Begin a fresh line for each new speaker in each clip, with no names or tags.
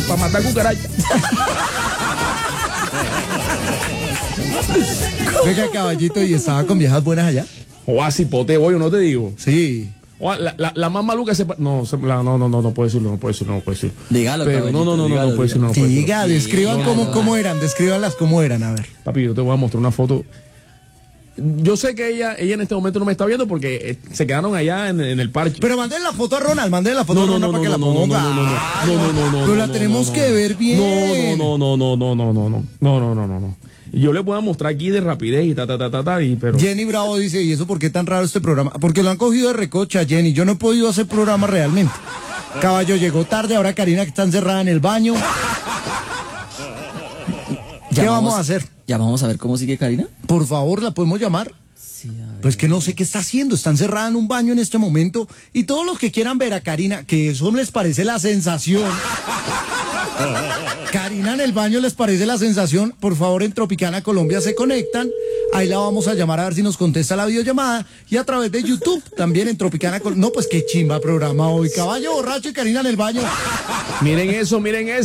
para matar cucarachas.
Venga, caballito, ¿y estaba con viejas buenas allá?
O así pote bollo, no te digo.
Sí.
O la más maluca no puedo decirlo, no puedo decirlo.
Dígalo,
pero
caballito,
no puedo decirlo.
Diga, describan cómo eran, descríbanlas cómo eran, a ver.
Papi, yo te voy a mostrar una foto. Yo sé que ella en este momento no me está viendo porque se quedaron allá en el parque.
Pero manden la foto a Ronald, para que la ponga.
No.
Pero la tenemos que ver bien.
No. Yo les voy a mostrar aquí de rapidez y pero...
Jenny Bravo dice, ¿y eso por qué tan raro este programa? Porque lo han cogido de recocha, Jenny. Yo no he podido hacer programa realmente. Caballo llegó tarde, ahora Karina que está encerrada en el baño. ¿Qué vamos a hacer?
Ya vamos a ver cómo sigue Karina.
Por favor, ¿la podemos llamar?
Sí,
pues que no sé qué está haciendo, está encerrada en un baño en este momento. Y todos los que quieran ver a Karina, que eso les parece la sensación. Karina en el baño les parece la sensación, por favor en Tropicana Colombia se conectan, ahí la vamos a llamar a ver si nos contesta la videollamada y a través de YouTube también en Tropicana Colombia. No, pues qué chimba programa hoy, caballo borracho y Karina en el baño.
Miren eso.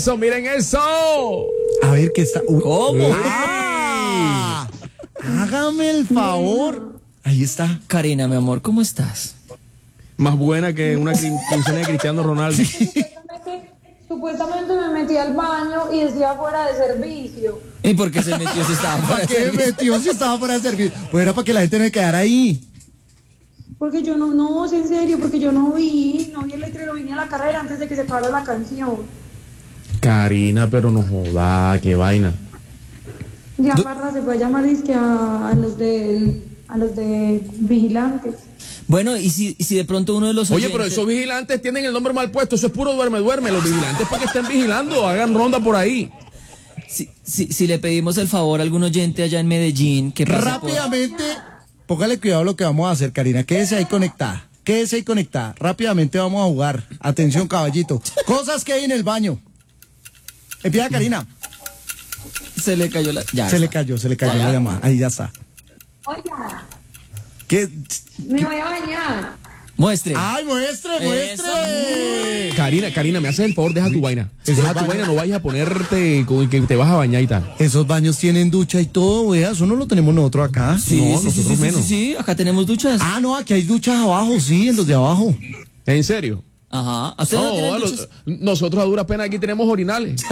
A ver qué está.
¿Cómo?
¡Ah! Hágame el favor. Ahí está.
Karina, mi amor, ¿cómo estás?
Más buena que una quincena de Cristiano Ronaldo.
Supuestamente me metí al baño y decía fuera de servicio.
¿Y por qué se metió si estaba fuera
¿Para
de
qué
servicio?
metió si estaba fuera de servicio? Pues era para que la gente me quedara ahí.
Porque yo no, es en serio, porque yo no vi el letrero, vine a la carrera antes de que se acabara la canción.
Karina, pero no joda, qué vaina.
Ya Marta se puede llamar dizque a los de vigilantes.
Bueno, y si de pronto uno de los
Oye,
oyentes...
pero esos vigilantes tienen el nombre mal puesto, eso es puro duerme. Los vigilantes para que estén vigilando, hagan ronda por ahí.
Si le pedimos el favor a algún oyente allá en Medellín que pase
Rápidamente, póngale cuidado a lo que vamos a hacer, Karina. Quédese ahí conectada. Rápidamente vamos a jugar. Atención, caballito. Cosas que hay en el baño. Empieza, Karina.
Se le cayó la... Ya
Se le cayó la llamada. Ahí ya está.
Oiga,
¿Qué?
me voy a bañar.
Muestre.
¡Ay, muestre!
Karina, me haces el favor, deja tu vaina. Deja tu vaina, no vayas a ponerte con que te vas a bañar y tal.
Esos baños tienen ducha y todo, vea. Eso no lo tenemos nosotros acá.
Sí, acá tenemos duchas.
Ah, no, aquí hay duchas abajo, sí, en los de abajo.
¿En serio?
Ajá. ¿A usted no tienen duchas?
Nosotros a duras penas aquí tenemos orinales.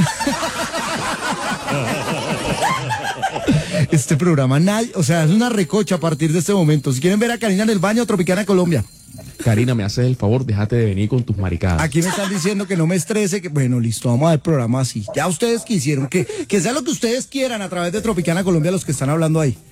Este programa, nadie, o sea, es una recocha a partir de este momento. Si quieren ver a Karina en el baño, Tropicana Colombia.
Karina, me haces el favor, déjate de venir con tus maricadas.
Aquí me están diciendo que no me estrese, que bueno, listo, vamos a ver el programa así. Ya ustedes quisieron, que sea lo que ustedes quieran a través de Tropicana Colombia los que están hablando ahí.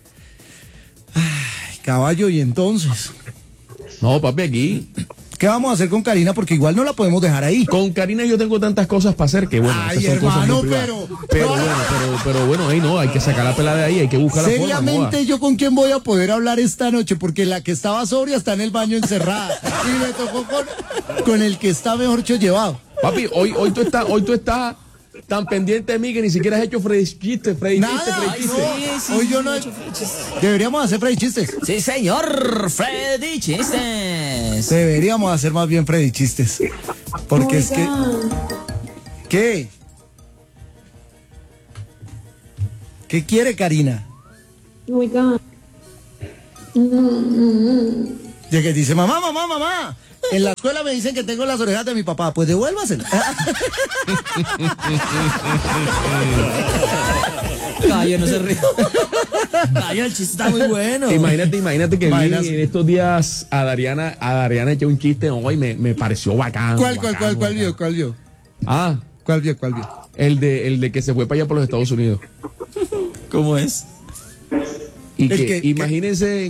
Ay, caballo, y entonces,
No, papi, aquí.
¿qué vamos a hacer con Karina? Porque igual no la podemos dejar ahí.
Con Karina yo tengo tantas cosas para hacer que bueno.
Ay,
esas son cosas
hermano,
muy privadas.
pero
bueno, ahí no, hay que sacar la pelada de ahí, hay que buscar la forma.
seriamente, ¿yo con quién voy a poder hablar esta noche? Porque la que estaba sobria está en el baño encerrada. Y me tocó con el que está mejor dicho llevado.
Papi, hoy tú estás tan pendiente de mí que ni siquiera has hecho Freddy Chiste.
Nada, hoy yo no deberíamos hacer Freddy Chistes.
Sí, señor. Freddy Chistes.
Deberíamos hacer más bien Freddy Chistes. Porque es que... ¿Qué? ¿Qué quiere Karina?
Oiga.
Ya que dice, mamá. En la escuela me dicen que tengo las orejas de mi papá. Pues devuélvaselas.
Cayo, no se ríe. Cayo, el chiste está muy bueno.
Imagínate que vi en estos días a Dariana echó un chiste hoy, me pareció bacán.
¿Cuál vio?
Ah,
¿Cuál vio?
el de que se fue para allá por los Estados Unidos.
¿Cómo es?
Y que imagínense